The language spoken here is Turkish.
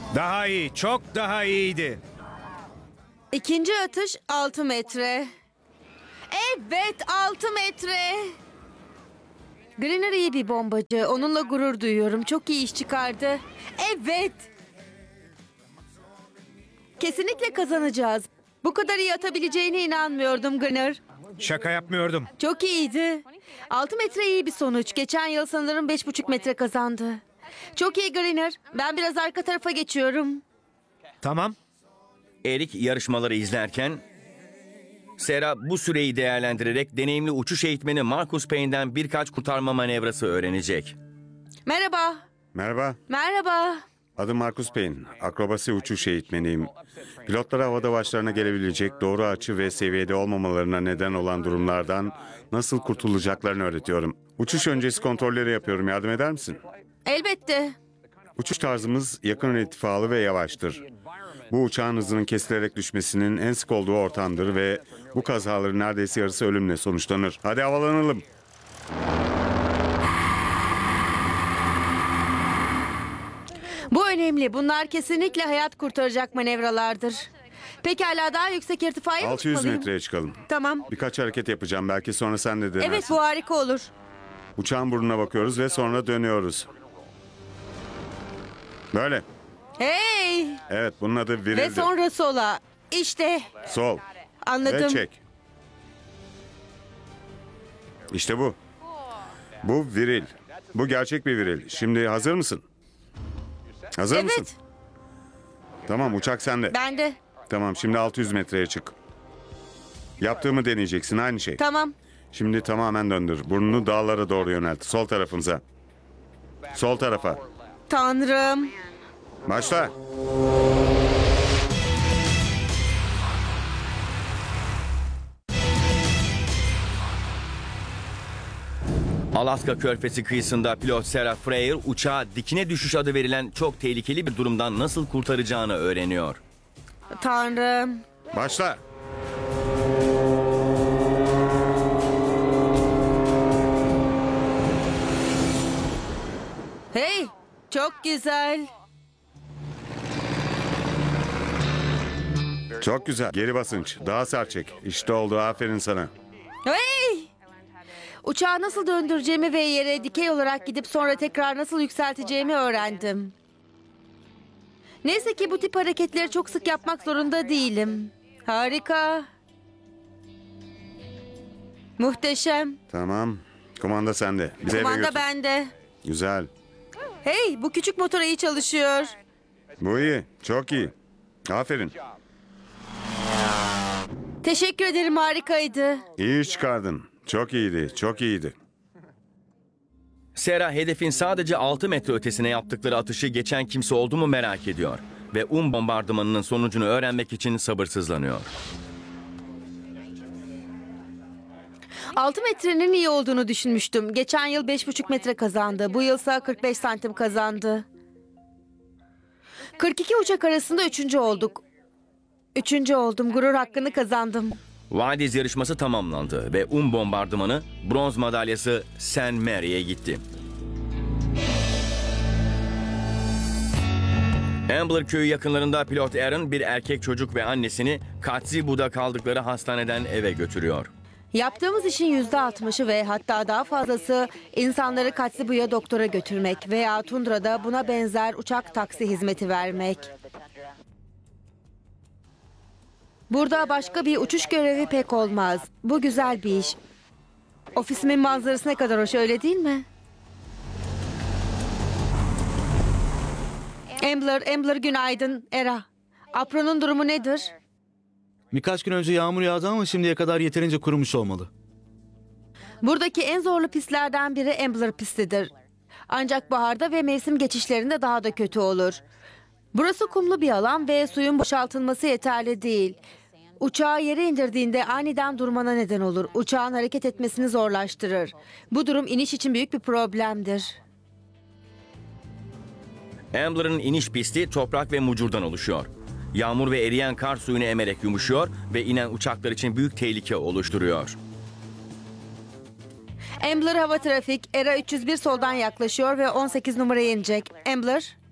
Daha iyi, çok daha iyiydi. İkinci atış 6 metre. Evet, 6 metre. Greener iyi bir bombacı. Onunla gurur duyuyorum. Çok iyi iş çıkardı. Evet. Kesinlikle kazanacağız. Bu kadar iyi atabileceğine inanmıyordum Greener. Şaka yapmıyordum. Çok iyiydi. 6 metre iyi bir sonuç. Geçen yıl sanırım 5,5 metre kazandı. Çok iyi Greener. Ben biraz arka tarafa geçiyorum. Tamam. Erik yarışmaları izlerken Sera bu süreyi değerlendirerek deneyimli uçuş eğitmeni Marcus Payne'den birkaç kurtarma manevrası öğrenecek. Merhaba. Merhaba, Merhaba. adım Marcus Payne. Akrobasi uçuş eğitmeniyim. Pilotlara havada başlarına gelebilecek doğru açı ve seviyede olmamalarına neden olan durumlardan nasıl kurtulacaklarını öğretiyorum. Uçuş öncesi kontrolleri yapıyorum. Yardım eder misin? Elbette. Uçuş tarzımız yakın irtifalı ve yavaştır. Bu uçağın hızının kesilerek düşmesinin en sık olduğu ortamdır ve bu kazaların neredeyse yarısı ölümle sonuçlanır. Hadi havalanalım. Bu önemli. Bunlar kesinlikle hayat kurtaracak manevralardır. Pekala, daha yüksek irtifaya mı 600 çıkmalıyım? metreye çıkalım. Tamam. Birkaç hareket yapacağım. Belki sonra sen de denersin. Evet, bu harika olur. Uçağın burnuna bakıyoruz ve sonra dönüyoruz. Böyle. Hey! Evet, bunun adı virildi. Ve sonra sola. İşte. Sol. Ve Anladım. çek. İşte bu. Bu viril. Bu gerçek bir viril. Şimdi hazır mısın? Hazır mısın? Evet. Tamam, uçak sende. Ben de. Tamam, şimdi 600 metreye çık. Yaptığımı deneyeceksin, aynı şey. Tamam. Şimdi tamamen döndür. Burnunu dağlara doğru yönelt. Sol tarafınıza. Sol tarafa. Tanrım. Başla. Alaska Körfezi kıyısında pilot Sarah Freyer uçağı dikine düşüş adı verilen çok tehlikeli bir durumdan nasıl kurtaracağını öğreniyor. Tanrım. Başla. Hey! Çok güzel. Çok güzel. Geri basınç. Daha sert çek. İşte oldu. Aferin sana. Hey! Uçağı nasıl döndüreceğimi ve yere dikey olarak gidip sonra tekrar nasıl yükselteceğimi öğrendim. Neyse ki bu tip hareketleri çok sık yapmak zorunda değilim. Harika. Muhteşem. Tamam. Kumanda sende. Bizi eve Kumanda götür. bende. Güzel. Hey, bu küçük motor iyi çalışıyor. Bu iyi. Çok iyi. Aferin. Teşekkür ederim, harikaydı. İyi iş çıkardın. Çok iyiydi. Çok iyiydi. Sarah hedefin sadece 6 metre ötesine yaptıkları atışı geçen kimse oldu mu merak ediyor. Ve bombardımanının sonucunu öğrenmek için sabırsızlanıyor. 6 metrenin iyi olduğunu düşünmüştüm. Geçen yıl 5,5 metre kazandı. Bu yılsa 45 santim kazandı. 42 uçak arasında 3. olduk. 3. oldum. Gurur hakkını kazandım. Vadiz yarışması tamamlandı ve bombardımanı bronz madalyası St. Mary'e gitti. Ambler köyü yakınlarında pilot Aaron bir erkek çocuk ve annesini Kotzebue kaldıkları hastaneden eve götürüyor. Yaptığımız işin %60'ı ve hatta daha fazlası insanları Kotzebue'ya doktora götürmek veya tundrada buna benzer uçak taksi hizmeti vermek. Burada başka bir uçuş görevi pek olmaz. Bu güzel bir iş. Ofisimin manzarası ne kadar hoş, öyle değil mi? Ambler günaydın. Era. Apron'un durumu nedir? Birkaç gün önce yağmur yağdı ama şimdiye kadar yeterince kurumuş olmalı. Buradaki en zorlu pistlerden biri Ambler pistidir. Ancak baharda ve mevsim geçişlerinde daha da kötü olur. Burası kumlu bir alan ve suyun boşaltılması yeterli değil. Uçağı yere indirdiğinde aniden durmana neden olur. Uçağın hareket etmesini zorlaştırır. Bu durum iniş için büyük bir problemdir. Ambler'ın iniş pisti toprak ve mucurdan oluşuyor. Yağmur ve eriyen kar suyunu emerek yumuşuyor ve inen uçaklar için büyük tehlike oluşturuyor. Ambler hava trafik, Era 301 soldan yaklaşıyor ve 18 numaraya inecek. Ambler,